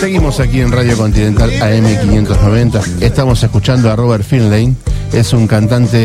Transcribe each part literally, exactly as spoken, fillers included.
Seguimos aquí en Radio Continental A M quinientos noventa. Estamos escuchando a Robert Finlay. Es un cantante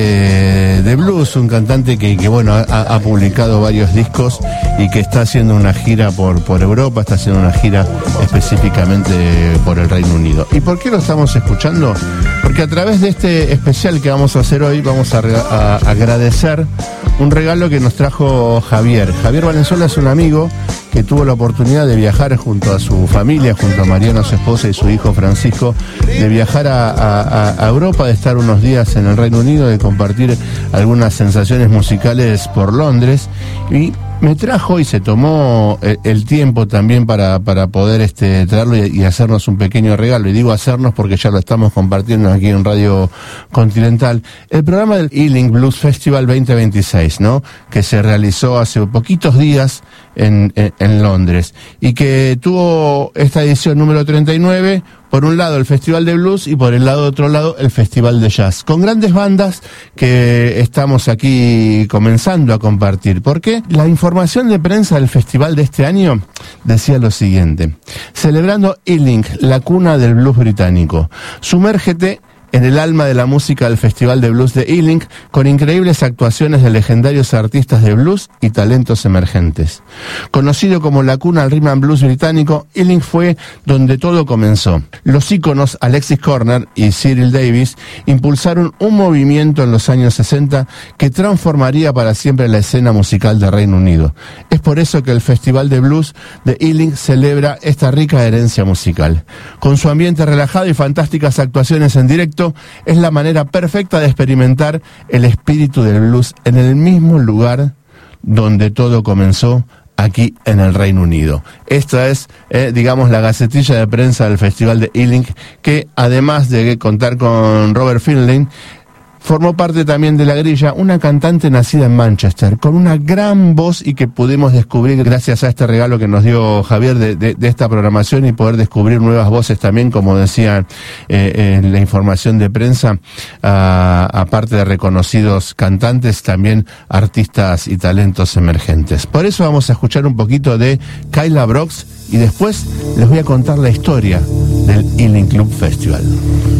de blues, un cantante que, que bueno, ha, ha publicado varios discos y que está haciendo una gira por, por Europa, está haciendo una gira específicamente por el Reino Unido. ¿Y por qué lo estamos escuchando? Porque a través de este especial que vamos a hacer hoy, vamos a, a agradecer un regalo que nos trajo Javier. Javier Valenzuela es un amigo que tuvo la oportunidad de viajar junto a su familia, junto a Mariano, su esposa, y su hijo Francisco, de viajar a, a, a Europa, de estar unos días en el Reino Unido, de compartir algunas sensaciones musicales por Londres, y me trajo y se tomó el, el tiempo también para, para poder este, traerlo y, y hacernos un pequeño regalo. Y digo hacernos porque ya lo estamos compartiendo aquí en Radio Continental. El programa del Ealing Blues Festival veinte veintiséis, ¿no? Que se realizó hace poquitos días en, en, en Londres. Y que tuvo esta edición número treinta y nueve, por un lado el Festival de Blues y por el lado otro lado el Festival de Jazz, con grandes bandas que estamos aquí comenzando a compartir. Porque la información de prensa del festival de este año decía lo siguiente: celebrando Ealing, la cuna del blues británico. Sumérgete en el alma de la música del Festival de Blues de Ealing, con increíbles actuaciones de legendarios artistas de blues y talentos emergentes. Conocido como la cuna del rhythm and blues británico, Ealing fue donde todo comenzó. Los íconos Alexis Corner y Cyril Davis impulsaron un movimiento en los años sesenta que transformaría para siempre la escena musical del Reino Unido. Es por eso que el Festival de Blues de Ealing celebra esta rica herencia musical. Con su ambiente relajado y fantásticas actuaciones en directo, es la manera perfecta de experimentar el espíritu del blues en el mismo lugar donde todo comenzó, aquí en el Reino Unido. Esta es, eh, digamos, la gacetilla de prensa del Festival de Ealing, que además de contar con Robert Finlay, formó parte también de la grilla una cantante nacida en Manchester, con una gran voz y que pudimos descubrir gracias a este regalo que nos dio Javier de, de, de esta programación, y poder descubrir nuevas voces también, como decía eh, en la información de prensa, a, aparte de reconocidos cantantes, también artistas y talentos emergentes. Por eso vamos a escuchar un poquito de Kyla Brooks y después les voy a contar la historia del Ealing Club Festival.